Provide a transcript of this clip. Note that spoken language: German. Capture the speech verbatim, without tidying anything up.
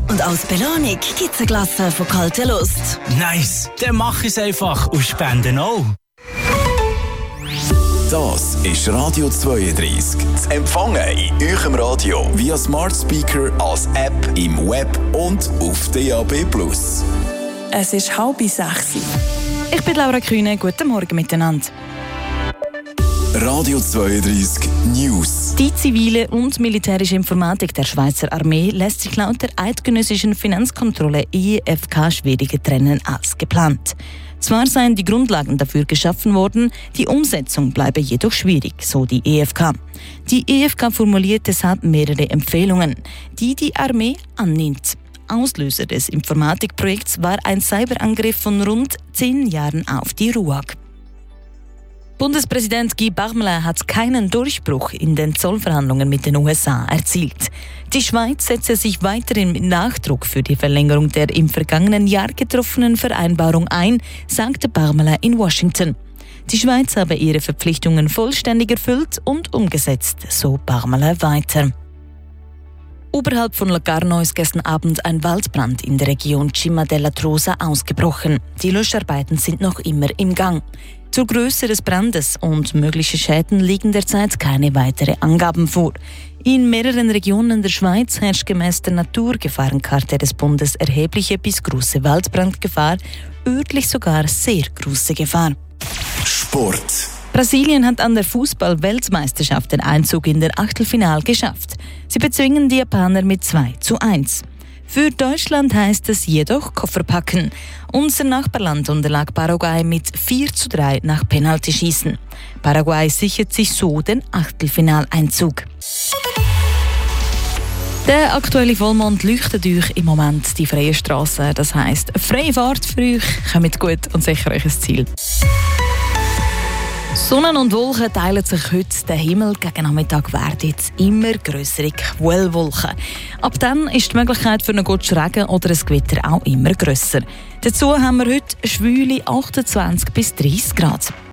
Und als Belohnung gibt's ein Glas von kalter Lust. Nice, dann mach es einfach und spenden auch. Das ist Radio zweiunddreißig. Zu empfangen in eurem Radio via Smart Speaker, als App, im Web und auf D A B plus. Es ist halb sechs. Ich bin Laura Kühne. Guten Morgen miteinander. Radio zweiunddreißig News. Die zivile und militärische Informatik der Schweizer Armee lässt sich laut der eidgenössischen Finanzkontrolle E F K schwieriger trennen als geplant. Zwar seien die Grundlagen dafür geschaffen worden, die Umsetzung bleibe jedoch schwierig, so die E F K. Die E F K formuliert deshalb mehrere Empfehlungen, die die Armee annimmt. Auslöser des Informatikprojekts war ein Cyberangriff von rund zehn Jahren auf die R U A G. Bundespräsident Guy Parmelin hat keinen Durchbruch in den Zollverhandlungen mit den U S A erzielt. Die Schweiz setze sich weiterhin mit Nachdruck für die Verlängerung der im vergangenen Jahr getroffenen Vereinbarung ein, sagte Parmelin in Washington. Die Schweiz habe ihre Verpflichtungen vollständig erfüllt und umgesetzt, so Parmelin weiter. Oberhalb von Locarno ist gestern Abend ein Waldbrand in der Region Cima della Trosa ausgebrochen. Die Löscharbeiten sind noch immer im Gang. Zur Größe des Brandes und mögliche Schäden liegen derzeit keine weiteren Angaben vor. In mehreren Regionen der Schweiz herrscht gemäss der Naturgefahrenkarte des Bundes erhebliche bis große Waldbrandgefahr, örtlich sogar sehr große Gefahr. Sport. Brasilien hat an der Fußball-Weltmeisterschaft den Einzug in der Achtelfinale geschafft. Sie bezwingen die Japaner mit zwei zu eins. Für Deutschland heißt es jedoch Koffer packen. Unser Nachbarland unterlag Paraguay mit vier zu drei nach Penaltyschießen. Paraguay sichert sich so den Achtelfinaleinzug. Der aktuelle Vollmond leuchtet euch im Moment die freie Straße. Das heisst, freie Fahrt für euch. Kommt gut und sicher euch ein Ziel. Sonne und Wolken teilen sich heute. Der Himmel gegen Nachmittag werden jetzt immer grössere Quellwolken. Ab dann ist die Möglichkeit für einen guten Regen oder ein Gewitter auch immer grösser. Dazu haben wir heute schwüle achtundzwanzig bis dreißig Grad.